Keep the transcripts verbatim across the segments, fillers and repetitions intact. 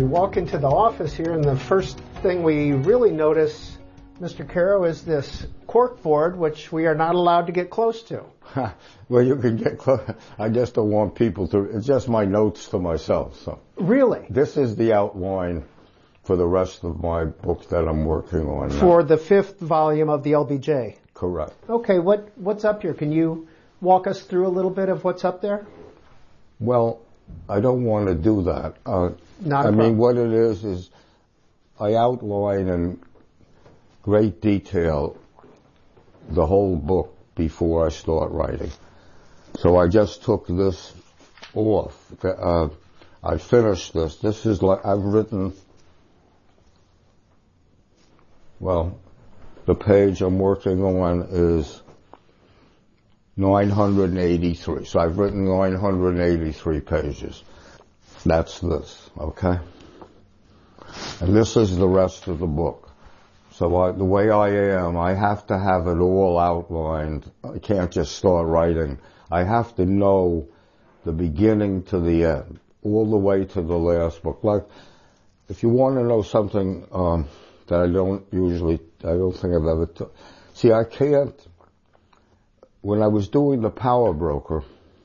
walk into the office here, and the first thing we really notice, Mister Caro, is this cork board, which we are not allowed to get close to. Well, you can get close. I just don't want people to. It's just my notes to myself. So really, this is the outline for the rest of my books that I'm working on now. For the fifth volume of the L B J. Correct. Okay, what what's up here? Can you walk us through a little bit of what's up there? Well, I don't want to do that. Uh, Not a I problem. mean, what it is is I outline in great detail the whole book before I start writing. So I just took this off. Uh, I finished this. This is like I've written. Well, the page I'm working on is nine hundred eighty-three. So I've written nine hundred eighty-three pages. That's this, okay? And this is the rest of the book. So I, the way I am, I have to have it all outlined. I can't just start writing. I have to know the beginning to the end, all the way to the last book. Like, if you want to know something um, that I don't usually, I don't think I've ever, t- see, I can't. When I was doing The Power Broker,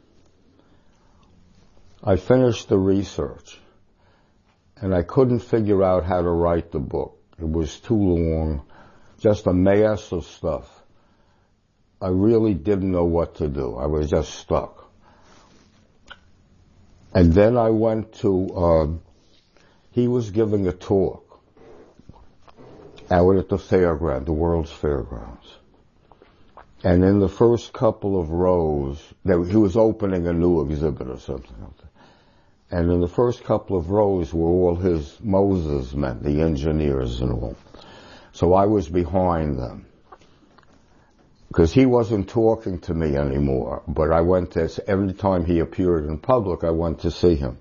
I finished the research, and I couldn't figure out how to write the book. It was too long, just a mass of stuff. I really didn't know what to do. I was just stuck. And then I went to, um, he was giving a talk out at the fairground, the World's Fairgrounds. And in the first couple of rows, he was opening a new exhibit or something like that. And in the first couple of rows were all his Moses men, the engineers and all. So I was behind them. Because he wasn't talking to me anymore, but I went to, every time he appeared in public, I went to see him.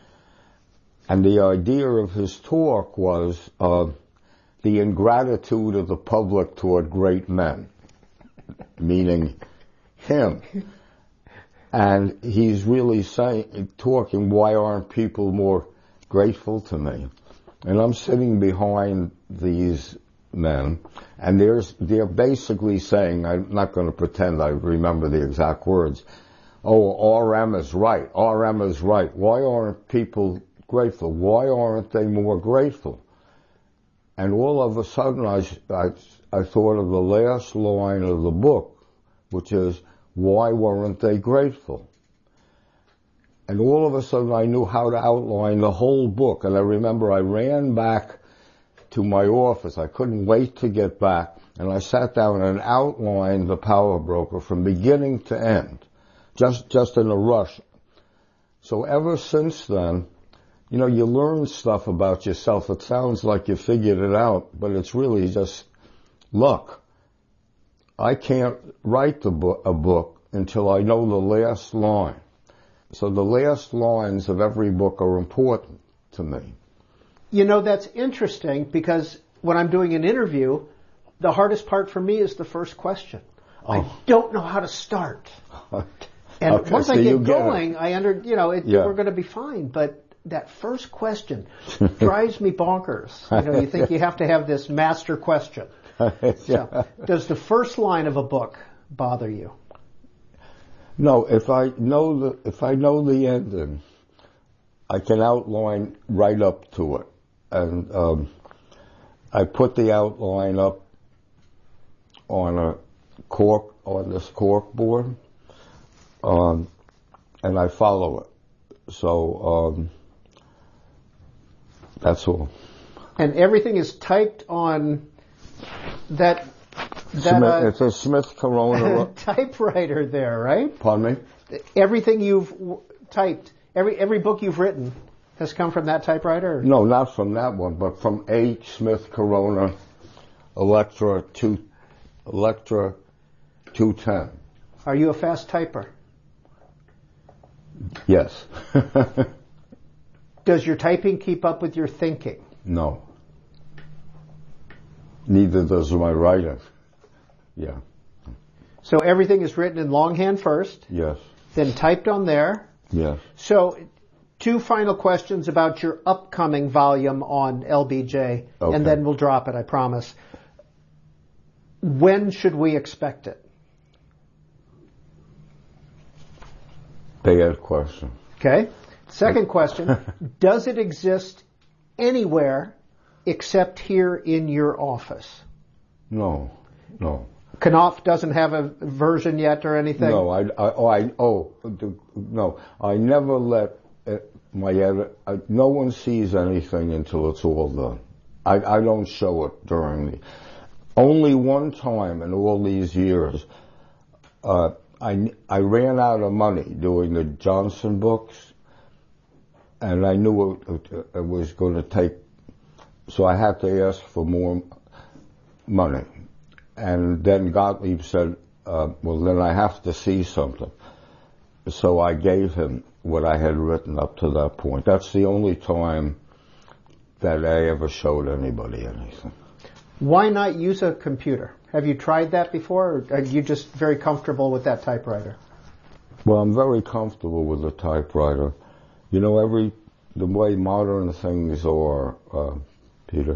And the idea of his talk was uh, the ingratitude of the public toward great men. Meaning him. And he's really saying, talking, why aren't people more grateful to me? And I'm sitting behind these men, and they're, they're basically saying, I'm not going to pretend I remember the exact words, oh, R M is right, R M is right. Why aren't people grateful? Why aren't they more grateful? And all of a sudden I, I, I thought of the last line of the book, which is, why weren't they grateful? And all of a sudden I knew how to outline the whole book. And I remember I ran back to my office. I couldn't wait to get back. And I sat down and outlined The Power Broker from beginning to end, just, just in a rush. So ever since then, you know, you learn stuff about yourself. It sounds like you figured it out, but it's really just luck. I can't write the book, a book until I know the last line. So the last lines of every book are important to me. You know, that's interesting because when I'm doing an interview, the hardest part for me is the first question. Oh. I don't know how to start. And okay, once so I get, get going, it. I under, you know, it, yeah. we're going to be fine. But that first question drives me bonkers. You know, you think you have to have this master question. yeah. So, does the first line of a book bother you? No, if I know the if I know the ending, I can outline right up to it, and um, I put the outline up on a cork on this cork board, um, and I follow it. So um, that's all. And everything is typed on that. That, Smith, uh, it's a Smith Corona typewriter there, right? Pardon me? Everything you've w- typed, every every book you've written has come from that typewriter? Or? No, not from that one, but from H. Smith Corona Electra two, Electra two ten. Are you a fast typer? Yes. Does your typing keep up with your thinking? No. Neither does my writing. Yeah. So everything is written in longhand first. Yes. Then typed on there. Yes. So two final questions about your upcoming volume on L B J, Okay. and then we'll drop it, I promise. When should we expect it? Bad question. Okay. Second question, does it exist anywhere except here in your office? No, no. Knopf doesn't have a version yet or anything? No, I, I, oh, I, oh, the, no, I never let uh, my edit, I, no one sees anything until it's all done. I, I don't show it during the, only one time in all these years, uh, I, I ran out of money doing the Johnson books, and I knew it, it, it was going to take, so I had to ask for more money. And then Gottlieb said, uh, well, then I have to see something. So I gave him what I had written up to that point. That's the only time that I ever showed anybody anything. Why not use a computer? Have you tried that before, or are you just very comfortable with that typewriter? Well, I'm very comfortable with the typewriter. You know, every, the way modern things are, uh, Peter,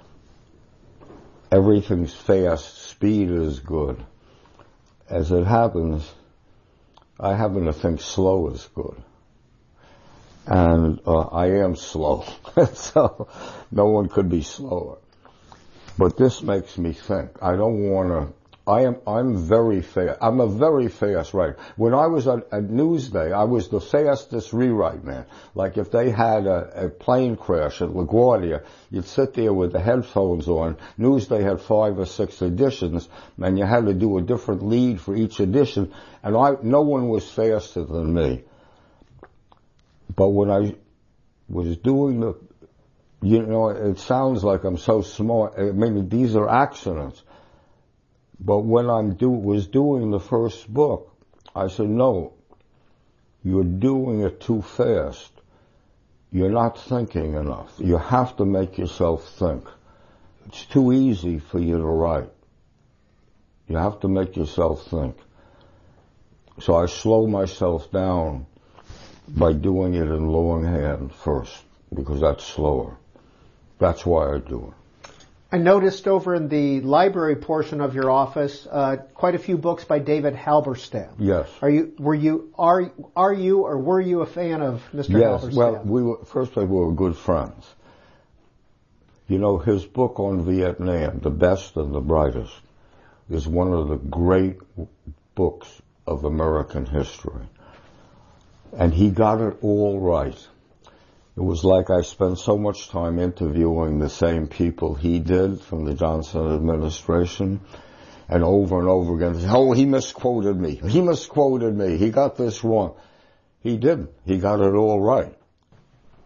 everything's fast, speed is good. As it happens, I happen to think slow is good. And uh, I am slow, so no one could be slower. But this makes me think. I don't want to, I am, I'm very fast. I'm a very fast writer. When I was at, at Newsday, I was the fastest rewrite man. Like if they had a, a plane crash at LaGuardia, you'd sit there with the headphones on. Newsday had five or six editions, and you had to do a different lead for each edition, and I, no one was faster than me. But when I was doing the, you know, it sounds like I'm so smart. I mean, these are accidents. But when I do, was doing the first book, I said, no, you're doing it too fast. You're not thinking enough. You have to make yourself think. It's too easy for you to write. You have to make yourself think. So I slow myself down by doing it in longhand first, because that's slower. That's why I do it. I noticed over in the library portion of your office, uh, quite a few books by David Halberstam. Yes. Are you, were you, are, are you or were you a fan of Mister Yes. Halberstam? Well, we were, first we were good friends. You know, his book on Vietnam, The Best and the Brightest, is one of the great books of American history. And he got it all right. It was like I spent so much time interviewing the same people he did from the Johnson administration, and over and over again, oh, he misquoted me. He misquoted me. He got this wrong. He didn't. He got it all right.